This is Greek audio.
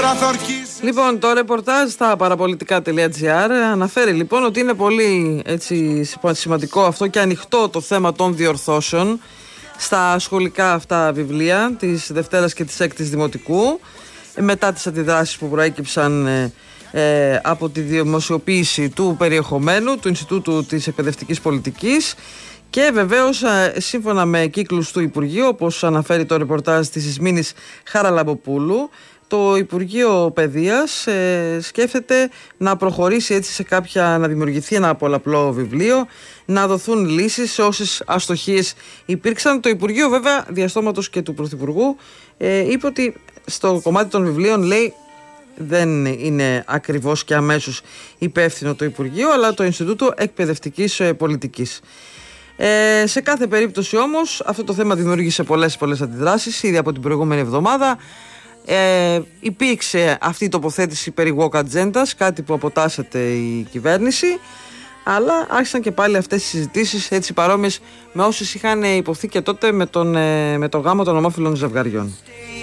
Λοιπόν, το ρεπορτάζ στα παραπολιτικά.gr αναφέρει λοιπόν ότι είναι πολύ σημαντικό αυτό και ανοιχτό το θέμα των διορθώσεων στα σχολικά αυτά βιβλία της Δευτέρας και της Έκτης Δημοτικού, μετά τις αντιδράσεις που προέκυψαν από τη δημοσιοποίηση του περιεχομένου του Ινστιτούτου της Εκπαιδευτικής Πολιτικής. Και βεβαίως σύμφωνα με κύκλους του Υπουργείου, όπως αναφέρει το ρεπορτάζ της Ισμήνης Χαραλαμποπούλου, το Υπουργείο Παιδείας σκέφτεται να προχωρήσει έτσι να δημιουργηθεί ένα πολλαπλό βιβλίο, να δοθούν λύσεις σε όσες αστοχίες υπήρξαν. Το Υπουργείο βέβαια διαστόματος και του Πρωθυπουργού είπε ότι στο κομμάτι των βιβλίων, λέει, δεν είναι ακριβώς και αμέσως υπεύθυνο το Υπουργείο, αλλά το Ινστιτούτο Εκπαιδευτικής Πολιτικής. Σε κάθε περίπτωση όμως αυτό το θέμα δημιούργησε πολλές αντιδράσεις ήδη από την προηγούμενη εβδομάδα. Υπήρξε αυτή η τοποθέτηση περί woke agendas, κάτι που αποτάσσεται η κυβέρνηση, αλλά άρχισαν και πάλι αυτές τις συζητήσεις έτσι παρόμοιες με όσες είχαν υποθεί και τότε με το γάμο των ομόφυλων ζευγαριών.